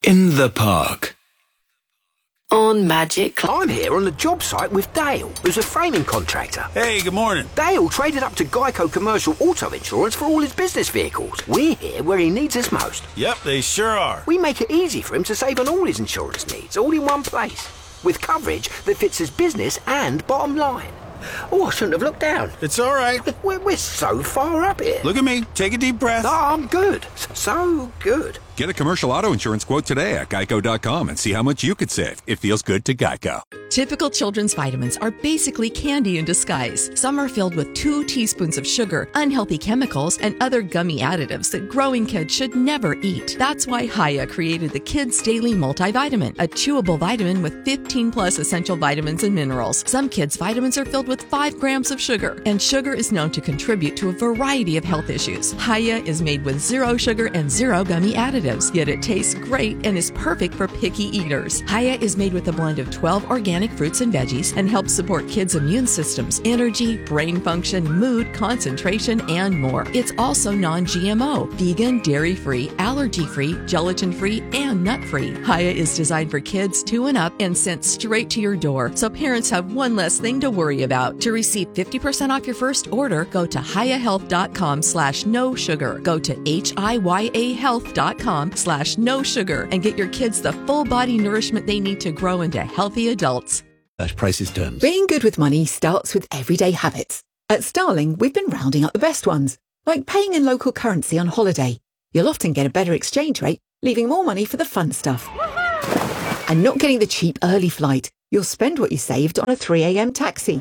in the park. On Magic. I'm here on the job site with Dale, who's a framing contractor. Hey, good morning. Dale traded up to Geico Commercial Auto Insurance for all his business vehicles. We're here where he needs us most. Yep, they sure are. We make it easy for him to save on all his insurance needs, all in one place, with coverage that fits his business and bottom line. Oh, I shouldn't have looked down. It's all right. We're so far up here. Look at me. Take a deep breath. Oh, I'm good. So good. Get a commercial auto insurance quote today at geico.com and see how much you could save. It feels good to Geico. Typical children's vitamins are basically candy in disguise. Some are filled with 2 teaspoons of sugar, unhealthy chemicals, and other gummy additives that growing kids should never eat. That's why Hiya created the Kids Daily Multivitamin, a chewable vitamin with 15 plus essential vitamins and minerals. Some kids' vitamins are filled with 5 grams of sugar, and sugar is known to contribute to a variety of health issues. Hiya is made with 0 sugar and 0 gummy additives, yet it tastes great and is perfect for picky eaters. Hiya is made with a blend of 12 organic fruits and veggies and helps support kids' immune systems, energy, brain function, mood, concentration, and more. It's also non-GMO, vegan, dairy-free, allergy-free, gelatin-free, and nut-free. Hiya is designed for kids 2 and up and sent straight to your door, so parents have one less thing to worry about. To receive 50% off your first order, go to hiyahealth.com/no sugar. Go to hiyahealth.com/no sugar and get your kids the full body nourishment they need to grow into healthy adults. Prices terms. Being good with money starts with everyday habits. At Starling, we've been rounding up the best ones, like paying in local currency on holiday. You'll often get a better exchange rate, leaving more money for the fun stuff. And not getting the cheap early flight. You'll spend what you saved on a 3 a.m. taxi.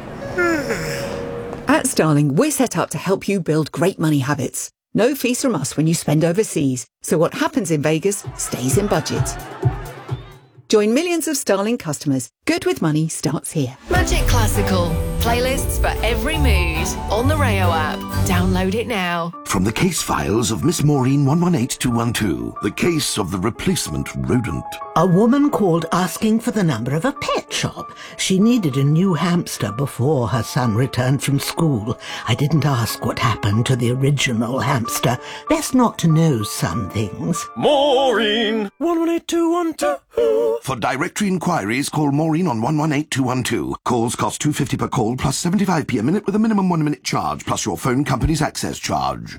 At Starling, we're set up to help you build great money habits. No fees from us when you spend overseas, so what happens in Vegas stays in budget. Join millions of Starling customers. Good with money starts here. Magic Classical. Playlists for every mood. On the Rayo app. Download it now. From the case files of Miss Maureen 118212, the case of the replacement rodent. A woman called asking for the number of a pet shop. She needed a new hamster before her son returned from school. I didn't ask what happened to the original hamster. Best not to know some things. Maureen 118212. For directory inquiries, call Maureen on 118212. Calls cost $2.50 per call plus 75p a minute with a minimum 1 minute charge plus your phone company's access charge.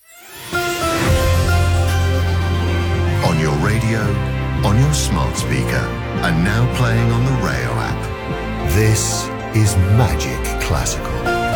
On your radio, on your smart speaker, and now playing on the Rayo app. This is Magic Classical.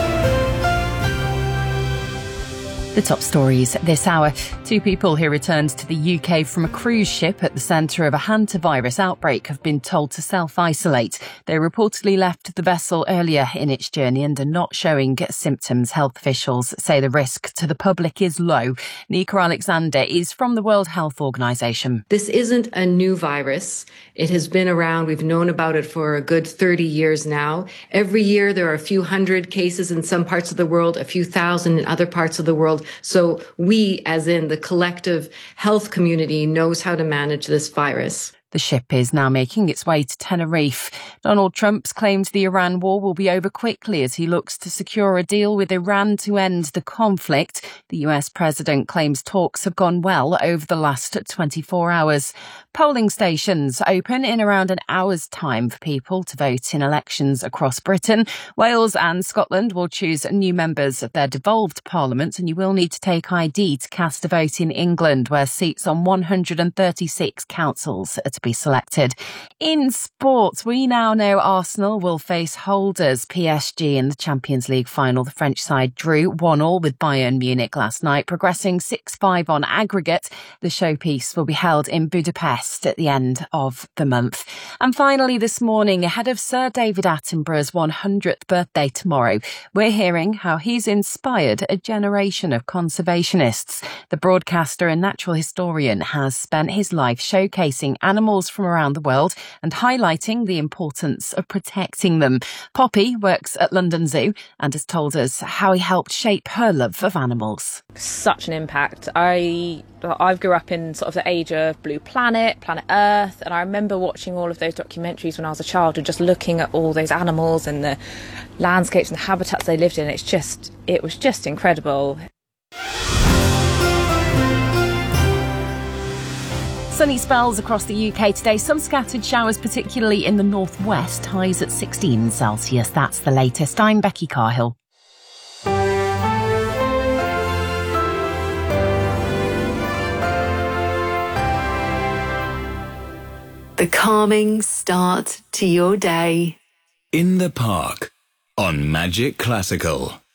The top stories this hour. 2 people who returned to the UK from a cruise ship at the centre of a hantavirus outbreak have been told to self-isolate. They reportedly left the vessel earlier in its journey and are not showing symptoms. Health officials say the risk to the public is low. Nika Alexander is from the World Health Organization. This isn't a new virus. It has been around. We've known about it for a good 30 years now. Every year there are a few hundred cases in some parts of the world, a few thousand in other parts of the world. So we, as in the collective health community, knows how to manage this virus. The ship is now making its way to Tenerife. Donald Trump's claimed the Iran war will be over quickly as he looks to secure a deal with Iran to end the conflict. The US president claims talks have gone well over the last 24 hours. Polling stations open in around an hour's time for people to vote in elections across Britain. Wales and Scotland will choose new members of their devolved parliament, and you will need to take ID to cast a vote in England, where seats on 136 councils are to be selected. In sports, we now know Arsenal will face holders PSG in the Champions League final. The French side drew 1-1 with Bayern Munich last night, progressing 6-5 on aggregate. The showpiece will be held in Budapest at the end of the month. And finally this morning, ahead of Sir David Attenborough's 100th birthday tomorrow, we're hearing how he's inspired a generation of conservationists. The broadcaster and natural historian has spent his life showcasing animals from around the world and highlighting the importance of protecting them. Poppy works at London Zoo and has told us how he helped shape her love of animals. Such an impact. I grew up in sort of the age of Blue Planet, Planet Earth, and I remember watching all of those documentaries when I was a child and just looking at all those animals and the landscapes and the habitats they lived in. It was just incredible. Sunny spells across the UK today. Some scattered showers, particularly in the northwest. Highs at 16 Celsius. That's the latest. I'm Becky Carhill. The calming start to your day. In the Park on Magic Classical.